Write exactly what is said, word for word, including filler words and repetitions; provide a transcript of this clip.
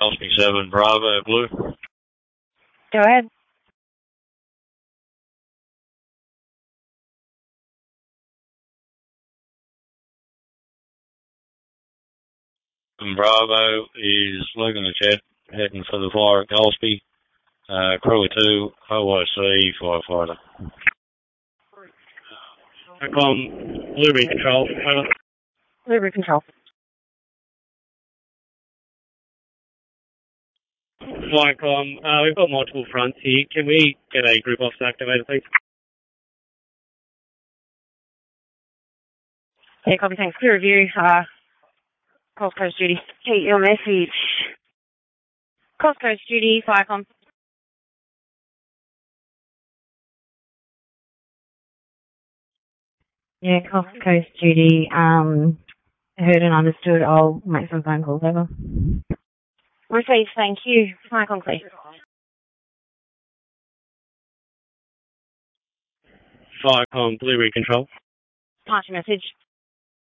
Osby seven, Bravo, Blue. Go ahead. Bravo is looking at jet, heading for the fire at Gillespie. Uh, crew of two, O I C, firefighter. Um, Blueberry Control, over. Blueberry Control. Flycom, uh, we've got multiple fronts here. Can we get a group officer activated, please? Yeah, copy, thanks. Clear review. Uh, Coast Coast duty. Hey, your message. Coast Coast duty, Firecom. Yeah, Coast Coast duty. Um, heard and understood. I'll make some phone calls over. Received, thank you. Firecom, please. Firecom, Blueberry Control. Pass your message.